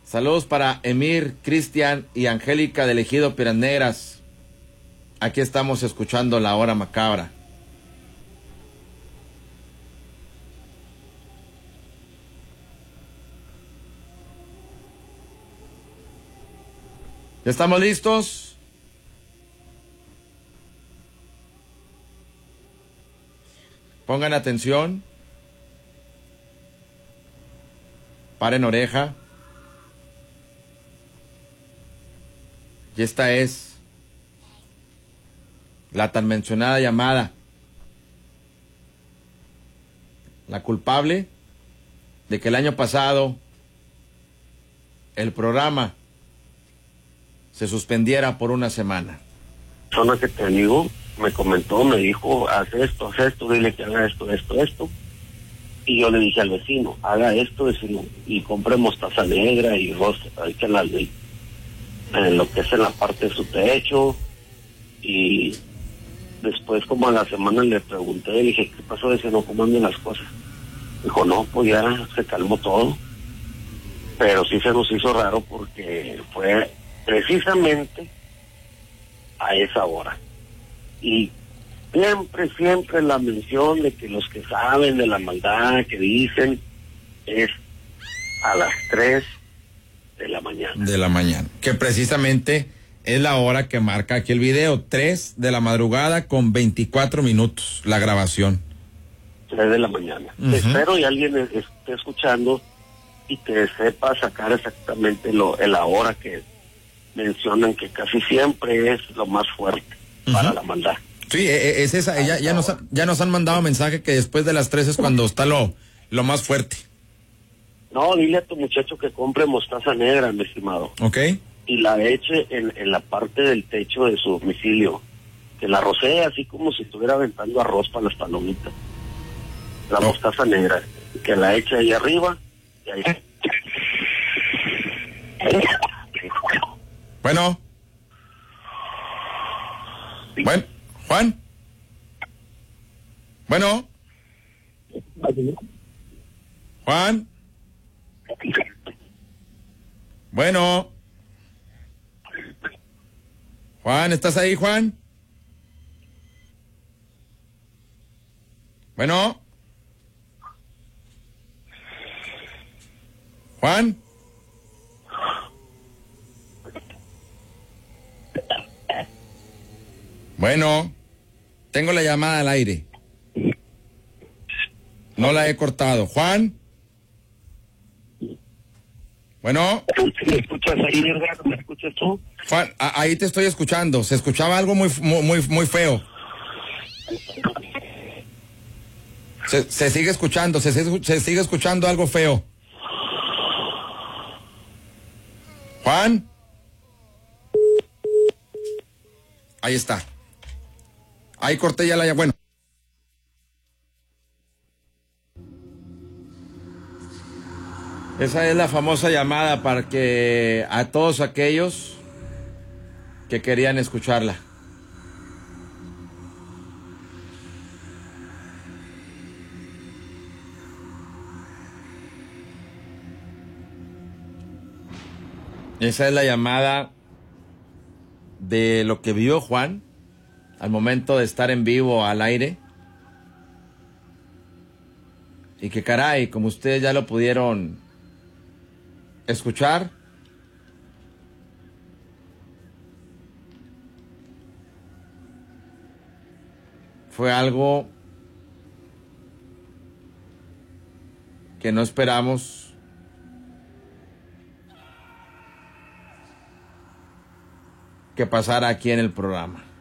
Saludos para Emir, Cristian y Angélica del Ejido Piedras Negras. Aquí estamos escuchando La Hora Macabra. ¿Ya estamos listos? Pongan atención. Paren oreja. Y esta es la tan mencionada llamada. La culpable de que el año pasado el programa se suspendiera por una semana. La persona que te digo me comentó, me dijo, haz esto, dile que haga esto. Y yo le dije al vecino, haga esto, vecino, y compre mostaza negra y rosa, hay que la ley. En lo que es en la parte de su techo. Y después, como a la semana, le pregunté, le dije, ¿qué pasó? Dice, no, ¿cómo andan las cosas? Dijo, no, pues ya se calmó todo. Pero sí se nos hizo raro porque fue precisamente a esa hora. Y siempre la mención de que los que saben de la maldad que dicen es a las 3 de la mañana. De la mañana. Que precisamente es la hora que marca aquí el video. 3 de la madrugada con 24 minutos la grabación. 3 de la mañana. Espero y alguien esté escuchando y que sepa sacar exactamente la hora que mencionan, que casi siempre es lo más fuerte para la maldad. Sí, es esa. Ya nos han mandado mensaje que después de las 3 es cuando está lo más fuerte. No, dile a tu muchacho que compre mostaza negra, mi estimado. Ok. Y la eche en la parte del techo de su domicilio. Que la rocee así como si estuviera aventando arroz para las palomitas. La mostaza negra. Que la eche ahí arriba. Y ahí. Bueno. Bueno, Juan. Bueno. Juan. Bueno. Juan, ¿estás ahí, Juan? Bueno. Juan. Bueno, tengo la llamada al aire. No la he cortado. Juan. Bueno. ¿Me escuchas ahí, Edgar? ¿Me escuchas tú? Juan, ahí te estoy escuchando. Se escuchaba algo muy feo. Se sigue escuchando, se sigue escuchando algo feo. Juan. Ahí está. Ahí corté ya la... Bueno. Esa es la famosa llamada para que a todos aquellos que querían escucharla. Esa es la llamada de lo que vio Juan al momento de estar en vivo al aire. Y que caray, como ustedes ya lo pudieron escuchar, fue algo que no esperamos que pasara aquí en el programa.